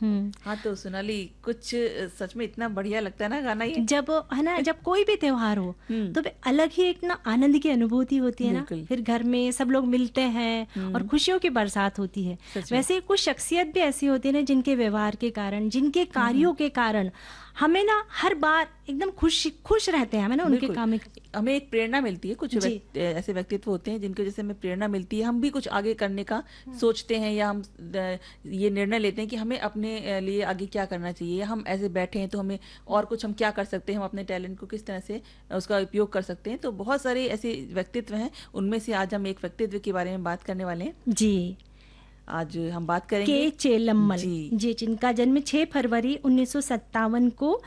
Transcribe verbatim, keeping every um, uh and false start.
हम्म। हाँ तो सोनाली, कुछ सच में इतना बढ़िया लगता है ना गाना ये। जब है ना, जब कोई भी त्योहार हो हम्म। तो भी अलग ही एक ना आनंद की अनुभूति होती है ना। बिल्कुल। फिर घर में सब लोग मिलते हैं और हम्म। खुशियों की बरसात होती है। सच में। वैसे ही कुछ शख्सियत भी ऐसी होती है ना, जिनके व्यवहार के कारण, जिनके हम्म हम्म। कार्यों के कारण हमें ना हर बार एकदम खुश खुश रहते हैं, हमें ना उनके बिल्कुल, काम। हमें एक प्रेरणा मिलती है। कुछ जी। व्यक्ति, ऐसे व्यक्तित्व होते हैं जिनके जैसे हमें प्रेरणा मिलती है, हम भी कुछ आगे करने का सोचते हैं, या हम अ, ये निर्णय लेते हैं कि हमें अपने अ, लिए आगे क्या करना चाहिए, या हम ऐसे बैठे हैं तो हमें और कुछ हम क्या कर सकते हैं, हम अपने टैलेंट को किस तरह से उसका उपयोग कर सकते हैं। तो बहुत सारे ऐसे व्यक्तित्व हैं, उनमें से आज हम एक व्यक्तित्व के बारे में बात करने वाले हैं। जी। आज हम बात के करेंगे। चेलम्मल जी। जी, जिनका जन्म छह फरवरी उन्नीस सौ सत्तावन को